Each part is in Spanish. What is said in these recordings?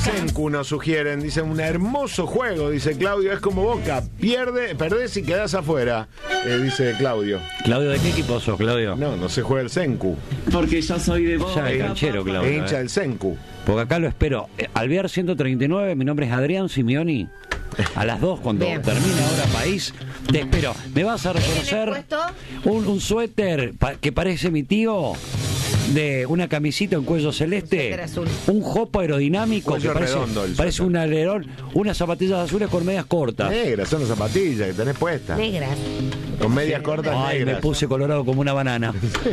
Senku nos sugieren, dice, un hermoso juego, dice Claudio, es como Boca, perdés y quedás afuera, dice Claudio. Claudio, ¿de qué equipo sos, Claudio? No se juega el Senku. Porque yo soy de Boca. Ya es canchero, Claudio. Es hincha del Senku. Porque acá lo espero. Alvear 139, mi nombre es Adrián Simeoni. A las 2, cuando termine ahora País, te espero. ¿Me vas a reconocer un suéter que parece mi tío? De una camisita en cuello celeste, un jopo aerodinámico cuello que parece un alerón, unas zapatillas azules con medias cortas. Negras, son las zapatillas que tenés puestas. Negras. Con medias cortas negras. Me puse colorado como una banana.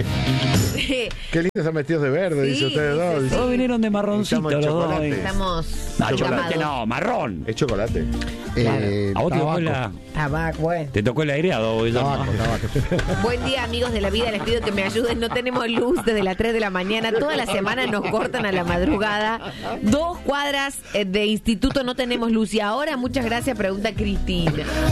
Qué lindos están vestidos de verde, dice ustedes dos. Todos vinieron de marroncito los dos. Estamos chocolate no, marrón. Es chocolate. A vos te tocó la... Tabaco, bueno. Te tocó el aireado hoy. Buen día, amigos de la vida. Les pido que me ayuden. No tenemos luz desde las 3 de la mañana. Toda la semana nos cortan a la madrugada. 2 cuadras de instituto no tenemos luz. Y ahora, muchas gracias, pregunta Cristina.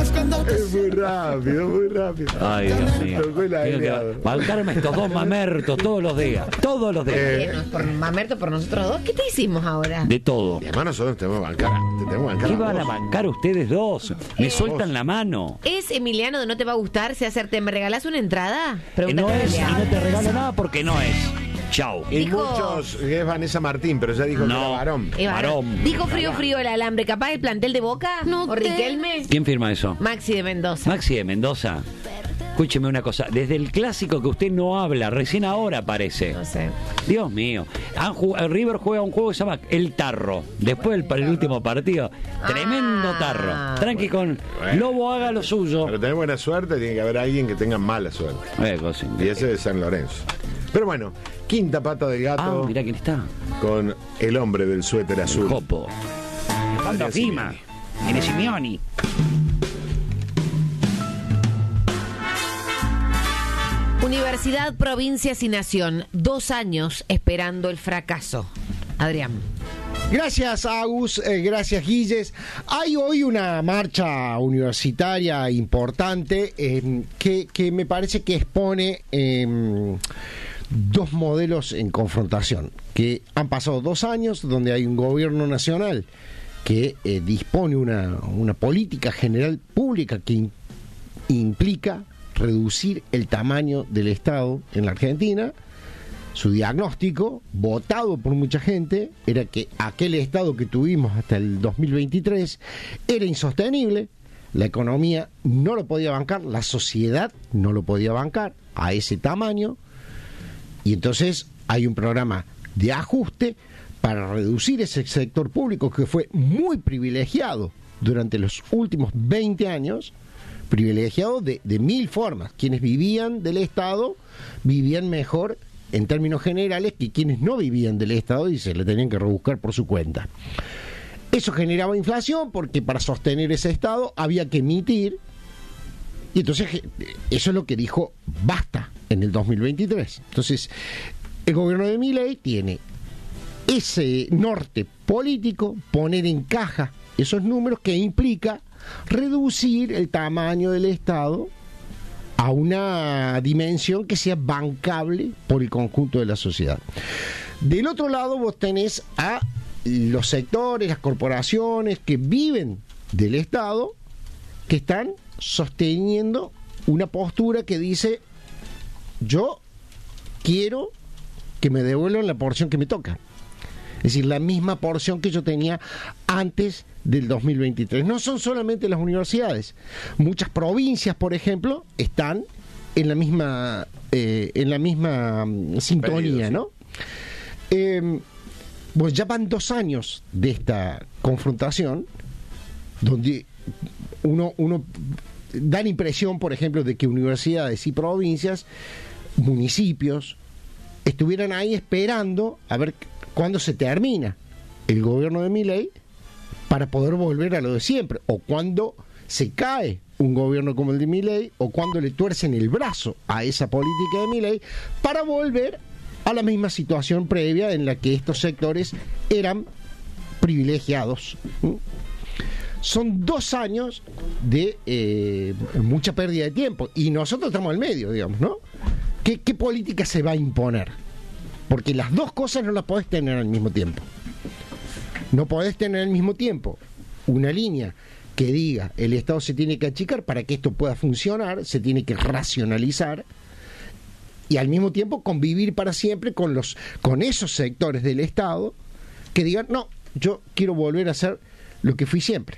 Es muy rápido, muy rápido. Ay, Dios mío. Tocó el aireado. Bancarme estos dos mamertos todos los días. Todos los días. No es por mamerto, por nosotros dos. ¿Qué te hicimos ahora? De todo. Y además nosotros tenemos que bancar. ¿Qué van a bancar ustedes dos? Me sueltan la mano. ¿Es Emiliano de No Te Va a Gustar? ¿Se hacerte? ¿Me regalás una entrada? Pregunta No es, y no te regalo nada porque no es. Chau. Y muchos, es Vanessa Martín, pero ya dijo que era varón. Varón. Dijo frío el alambre. ¿Capaz el plantel de Boca? ¿O Riquelme? ¿Quién firma eso? Maxi de Mendoza. Maxi de Mendoza. Escúcheme una cosa, desde el clásico que usted no habla, recién ahora aparece. No sé. Dios mío. River juega un juego que se llama El Tarro. Después el último partido. Tremendo tarro. Tranqui con Lobo, haga lo suyo. Para tener buena suerte tiene que haber alguien que tenga mala suerte. Y ese es San Lorenzo. Pero bueno, quinta pata del gato. Mirá quién está. Con el hombre del suéter azul. Jopo. Falta Fima. Viene Simeoni. Universidad, provincias y nación. 2 años esperando el fracaso. Adrián. Gracias, Agus. Gracias, Guilles. Hay hoy una marcha universitaria importante que me parece que expone dos modelos en confrontación. Que han pasado 2 años donde hay un gobierno nacional que dispone una política general pública que implica reducir el tamaño del Estado en la Argentina. Su diagnóstico, votado por mucha gente, era que aquel Estado que tuvimos hasta el 2023 era insostenible, la economía no lo podía bancar, la sociedad no lo podía bancar a ese tamaño, y entonces hay un programa de ajuste para reducir ese sector público que fue muy privilegiado durante los últimos 20 años, privilegiado de 1000 formas. Quienes vivían del Estado vivían mejor en términos generales que quienes no vivían del Estado y se le tenían que rebuscar por su cuenta. Eso generaba inflación porque para sostener ese Estado había que emitir, y entonces eso es lo que dijo basta en el 2023. Entonces el gobierno de Milei tiene ese norte político, poner en caja esos números, que implica reducir el tamaño del Estado a una dimensión que sea bancable por el conjunto de la sociedad. Del otro lado vos tenés a los sectores, las corporaciones que viven del Estado, que están sosteniendo una postura que dice: yo quiero que me devuelvan la porción que me toca. Es decir, la misma porción que yo tenía antes del 2023. No son solamente las universidades. Muchas provincias, por ejemplo, están en la misma sintonía, ¿no? Pues ya van 2 años de esta confrontación, donde uno da la impresión, por ejemplo, de que universidades y provincias, municipios, estuvieran ahí esperando a ver cuándo se termina el gobierno de Milei para poder volver a lo de siempre, o cuando se cae un gobierno como el de Milei, o cuando le tuercen el brazo a esa política de Milei para volver a la misma situación previa en la que estos sectores eran privilegiados. Son 2 años de mucha pérdida de tiempo, y nosotros estamos al medio, digamos, ¿no? ¿Qué política se va a imponer? Porque las dos cosas no las podés tener al mismo tiempo. No podés tener al mismo tiempo una línea que diga el Estado se tiene que achicar para que esto pueda funcionar, se tiene que racionalizar, y al mismo tiempo convivir para siempre con esos sectores del Estado que digan, no, yo quiero volver a ser lo que fui siempre.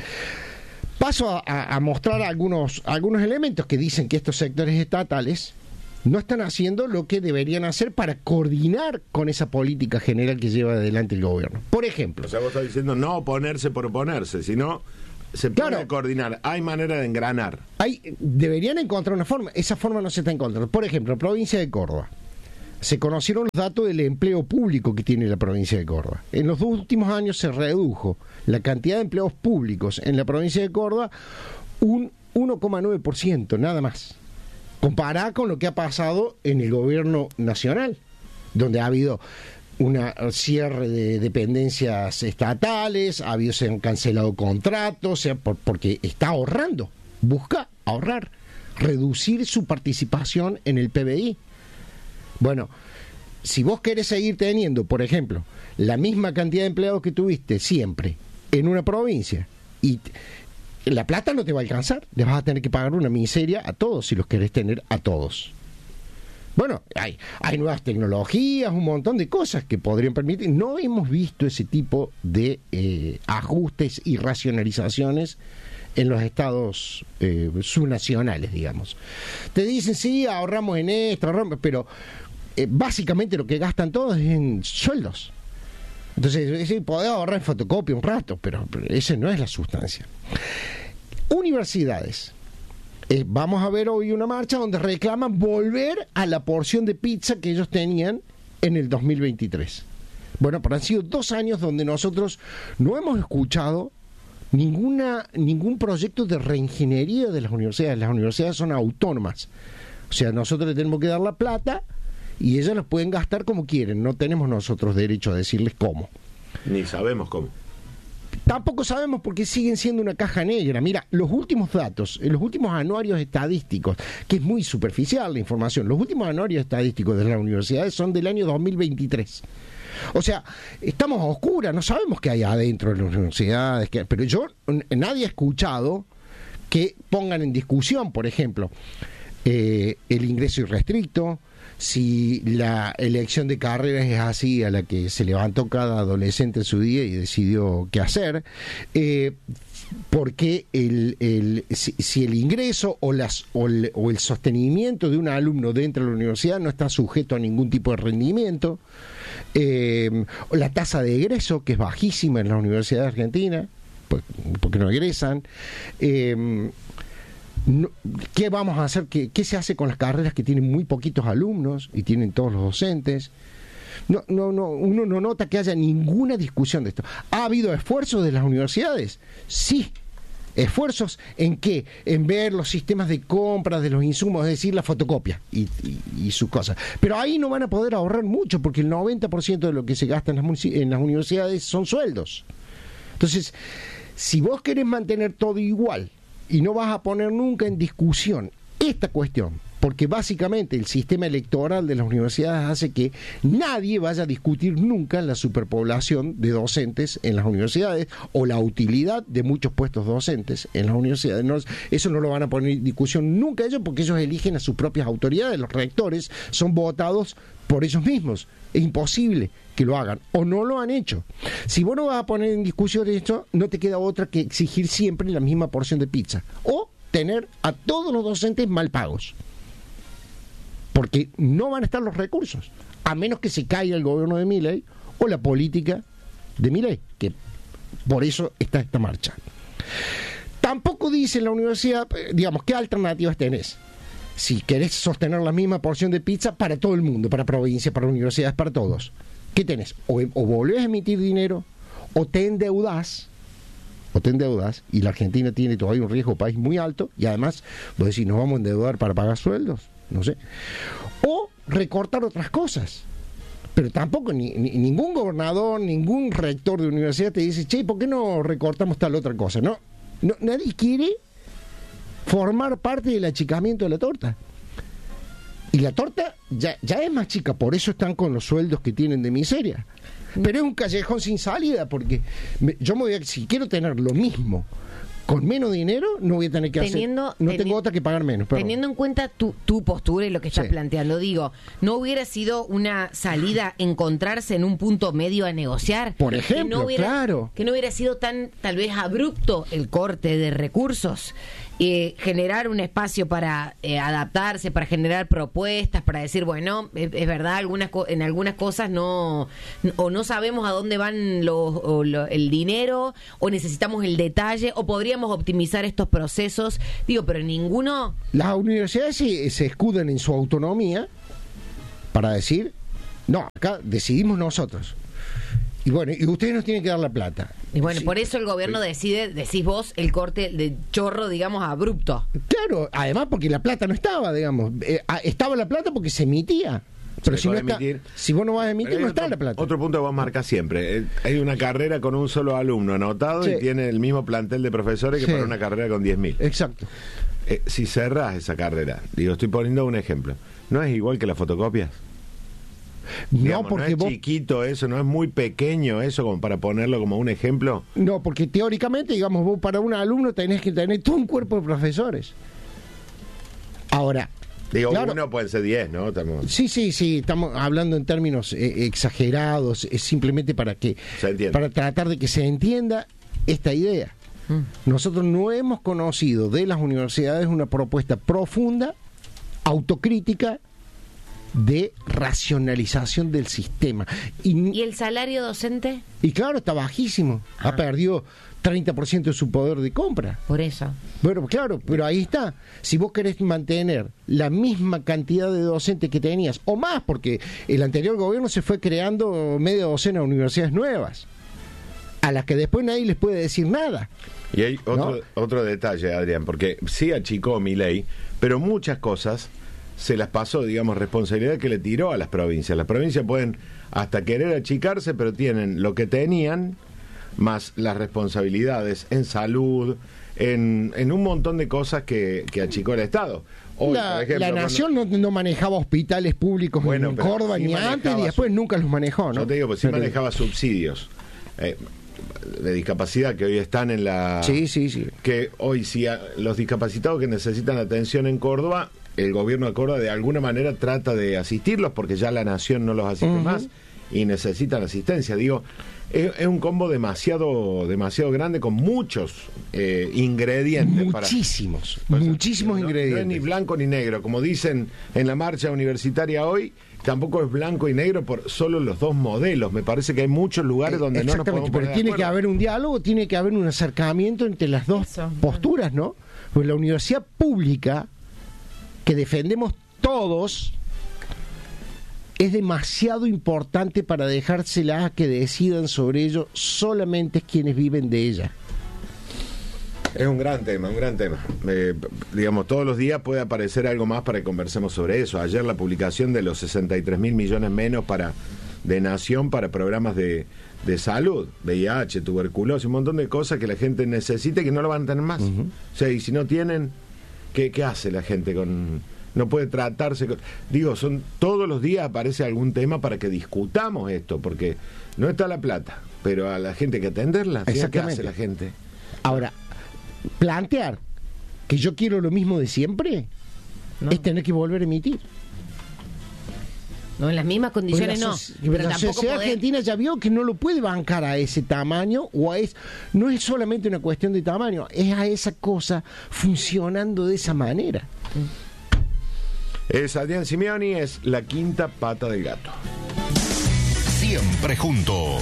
Paso a mostrar algunos elementos que dicen que estos sectores estatales no están haciendo lo que deberían hacer para coordinar con esa política general que lleva adelante el gobierno. Por ejemplo... O sea, vos estás diciendo no oponerse por oponerse, sino se puede coordinar. Hay manera de engranar. Deberían encontrar una forma. Esa forma no se está encontrando. Por ejemplo, provincia de Córdoba. Se conocieron los datos del empleo público que tiene la provincia de Córdoba. En los 2 últimos años se redujo la cantidad de empleos públicos en la provincia de Córdoba un 1,9%, nada más. Comparada con lo que ha pasado en el gobierno nacional, donde ha habido un cierre de dependencias estatales, se han cancelado contratos, porque está ahorrando, busca ahorrar, reducir su participación en el PBI. Bueno, si vos querés seguir teniendo, por ejemplo, la misma cantidad de empleados que tuviste siempre en una provincia, y la plata no te va a alcanzar, les vas a tener que pagar una miseria a todos si los querés tener a todos. Bueno, hay nuevas tecnologías, un montón de cosas que podrían permitir. No hemos visto ese tipo de ajustes y racionalizaciones en los estados subnacionales, digamos. Te dicen, sí, ahorramos en esto, pero básicamente lo que gastan todos es en sueldos. Entonces, sí, podés ahorrar en fotocopia un rato, pero esa no es la sustancia. Universidades. Vamos a ver hoy una marcha donde reclaman volver a la porción de pizza que ellos tenían en el 2023. Bueno, pero han sido 2 años donde nosotros no hemos escuchado ningún proyecto de reingeniería de las universidades. Las universidades son autónomas. O sea, nosotros le tenemos que dar la plata y ellas los pueden gastar como quieren. No tenemos nosotros derecho a decirles cómo. Ni sabemos cómo. Tampoco sabemos porque siguen siendo una caja negra. Mira, los últimos datos, los últimos anuarios estadísticos, que es muy superficial la información, los últimos anuarios estadísticos de las universidades son del año 2023. O sea, estamos a oscuras, no sabemos qué hay adentro de las universidades, pero nadie ha escuchado que pongan en discusión, por ejemplo, el ingreso irrestricto, si la elección de carreras es así a la que se levantó cada adolescente en su día y decidió qué hacer, porque si el ingreso o el sostenimiento de un alumno dentro de la universidad no está sujeto a ningún tipo de rendimiento, la tasa de egreso, que es bajísima en las universidades argentinas, porque no egresan, ¿qué vamos a hacer? ¿Qué se hace con las carreras que tienen muy poquitos alumnos y tienen todos los docentes? Uno no nota que haya ninguna discusión de esto. ¿Ha habido esfuerzos de las universidades? Sí. ¿Esfuerzos en qué? En ver los sistemas de compra de los insumos, es decir, la fotocopia y sus cosas. Pero ahí no van a poder ahorrar mucho porque el 90% de lo que se gasta en las universidades son sueldos. Entonces, si vos querés mantener todo igual y no vas a poner nunca en discusión esta cuestión, porque básicamente el sistema electoral de las universidades hace que nadie vaya a discutir nunca la superpoblación de docentes en las universidades o la utilidad de muchos puestos docentes en las universidades. Eso no lo van a poner en discusión nunca ellos, porque ellos eligen a sus propias autoridades. Los rectores son votados por ellos mismos. Es imposible que lo hagan, o no lo han hecho. Si vos no vas a poner en discusión esto, no te queda otra que exigir siempre la misma porción de pizza, o tener a todos los docentes mal pagos, porque no van a estar los recursos, a menos que se caiga el gobierno de Milei o la política de Milei, que por eso está esta marcha. Tampoco dice la universidad, digamos, ¿qué alternativas tenés? Si querés sostener la misma porción de pizza para todo el mundo, para provincias, para universidades, para todos, ¿qué tenés? O volvés a emitir dinero, o te endeudás, y la Argentina tiene todavía un riesgo país muy alto, y además vos decís, ¿nos vamos a endeudar para pagar sueldos? No sé. O recortar otras cosas. Pero tampoco ningún gobernador, ningún rector de universidad te dice, che, ¿por qué no recortamos tal otra cosa? No, nadie quiere formar parte del achicamiento de la torta. Y la torta ya es más chica, por eso están con los sueldos que tienen de miseria. Pero es un callejón sin salida, porque si quiero tener lo mismo con menos dinero, no voy a tener que tengo otra que pagar menos. Perdón. Teniendo en cuenta tu postura y lo que estás planteando, digo, ¿no hubiera sido una salida encontrarse en un punto medio a negociar? Por ejemplo, claro. Que no hubiera sido tan, tal vez, abrupto el corte de recursos. Generar un espacio para adaptarse, para generar propuestas, para decir, bueno, es verdad, en algunas cosas no sabemos a dónde van el dinero, o necesitamos el detalle, o podríamos optimizar estos procesos. Digo, pero ninguno... Las universidades se escudan en su autonomía para decir, no, acá decidimos nosotros. Y bueno, y ustedes nos tienen que dar la plata. Y bueno, por eso el gobierno decide, decís vos, el corte de chorro, digamos, abrupto. Claro, además porque la plata no estaba, digamos. Estaba la plata porque se emitía. Pero si vos no vas a emitir, no está la plata. Otro punto que vos marcas siempre. Hay una carrera con un solo alumno anotado y tiene el mismo plantel de profesores que para una carrera con 10.000. Exacto. Si cerrás esa carrera, estoy poniendo un ejemplo, ¿no es igual que las fotocopias? Digamos, porque no es chiquito eso, no es muy pequeño eso como para ponerlo como un ejemplo. No, porque teóricamente, digamos, vos para un alumno tenés que tener todo un cuerpo de profesores. Ahora, claro, uno pueden ser 10, ¿no? Sí, estamos hablando en términos exagerados, es simplemente para tratar de que se entienda esta idea. Nosotros no hemos conocido de las universidades una propuesta profunda, autocrítica, de racionalización del sistema. ¿Y el salario docente? Y claro, está bajísimo. Ha perdido 30% de su poder de compra. Por eso. Bueno, claro, pero ahí está. Si vos querés mantener la misma cantidad de docentes que tenías, o más, porque el anterior gobierno se fue creando media docena de universidades nuevas, a las que después nadie les puede decir nada. Y hay otro detalle, Adrián, porque sí achicó Milei, pero muchas cosas se las pasó, digamos, responsabilidad que le tiró a las provincias. Las provincias pueden hasta querer achicarse, pero tienen lo que tenían, más las responsabilidades en salud, en un montón de cosas que achicó el Estado. Hoy, por ejemplo, la Nación no manejaba hospitales públicos en Córdoba ni antes, y después nunca los manejó, ¿no? Yo te digo, pues sí manejaba subsidios de discapacidad que hoy están en la... Sí. Que hoy, si los discapacitados que necesitan atención en Córdoba, el gobierno de Córdoba de alguna manera trata de asistirlos porque ya la Nación no los asiste más y necesitan asistencia. Digo, es un combo demasiado grande con muchos ingredientes. Muchísimos ingredientes. No es ni blanco ni negro. Como dicen en la marcha universitaria hoy, tampoco es blanco y negro por solo los dos modelos. Me parece que hay muchos lugares donde no nos podemos poner de acuerdo. Pero tiene que haber un diálogo, tiene que haber un acercamiento entre las dos posturas, ¿no? Pues la universidad pública que defendemos todos es demasiado importante para dejársela a que decidan sobre ello solamente quienes viven de ella. Es un gran tema. Digamos, todos los días puede aparecer algo más para que conversemos sobre eso. Ayer la publicación de los 63.000 millones menos de Nación para programas de salud, VIH, tuberculosis, un montón de cosas que la gente necesita y que no lo van a tener más. O sea, y si no tienen... ¿Qué hace la gente con...? No puede tratarse... son todos los días aparece algún tema para que discutamos esto, porque no está la plata, pero a la gente hay que atenderla. ¿Qué hace la gente? Ahora, plantear que yo quiero lo mismo de siempre es tener que volver a emitir. No, en las mismas condiciones pero la sociedad argentina ya vio que no lo puede bancar a ese tamaño, no es solamente una cuestión de tamaño, es a esa cosa funcionando de esa manera. Es Adrián Simeoni, es la quinta pata del gato. Siempre juntos.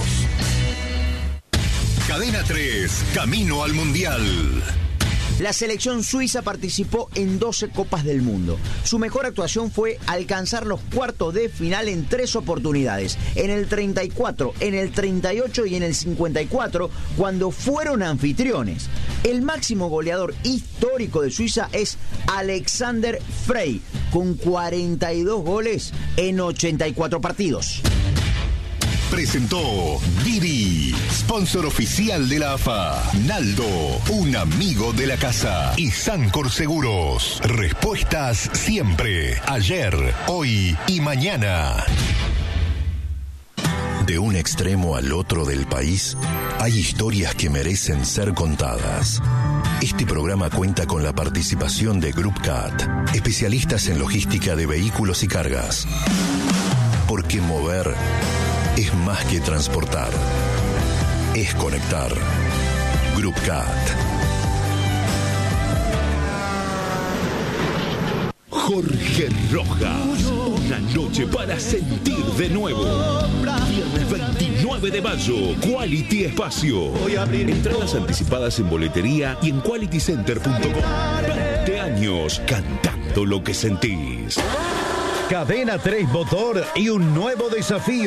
Cadena 3, camino al Mundial. La selección suiza participó en 12 Copas del Mundo. Su mejor actuación fue alcanzar los cuartos de final en 3 oportunidades, en el 34, en el 38 y en el 54, cuando fueron anfitriones. El máximo goleador histórico de Suiza es Alexander Frey, con 42 goles en 84 partidos. Presentó Didi, sponsor oficial de la AFA. Naldo, un amigo de la casa. Y Sancor Seguros, respuestas siempre, ayer, hoy y mañana. De un extremo al otro del país, hay historias que merecen ser contadas. Este programa cuenta con la participación de Group CAT, especialistas en logística de vehículos y cargas. Porque mover es más que transportar, es conectar. Group CAT. Jorge Rojas, una noche para sentir de nuevo. Viernes 29 de mayo, Quality Espacio. Entradas anticipadas en boletería y en qualitycenter.com. 20 años cantando lo que sentís. Cadena 3 Motor y un nuevo desafío.